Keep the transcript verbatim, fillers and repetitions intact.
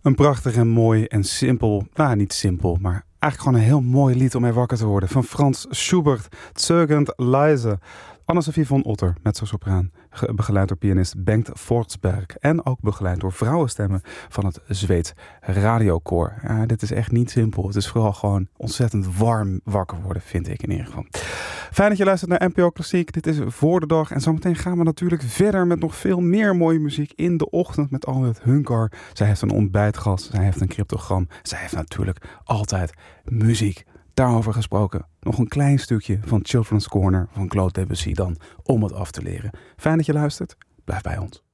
Een prachtig en mooi en simpel, nou niet simpel, maar eigenlijk gewoon een heel mooi lied om mee wakker te worden. Van Franz Schubert, Zögernd leise. Anne-Sophie von Otter, mezzo-sopraan, begeleid door pianist Bengt Forsberg. En ook begeleid door vrouwenstemmen van het Zweeds radiokoor. Ja, dit is echt niet simpel. Het is vooral gewoon ontzettend warm wakker worden, vind ik in ieder geval. Fijn dat je luistert naar N P O Klassiek. Dit is Voor de Dag. En zometeen gaan we natuurlijk verder met nog veel meer mooie muziek in de ochtend met Albert Hunkar. Zij heeft een ontbijtgast, zij heeft een cryptogram. Zij heeft natuurlijk altijd muziek. Daarover gesproken, nog een klein stukje van Children's Corner van Claude Debussy dan, om het af te leren. Fijn dat je luistert, blijf bij ons.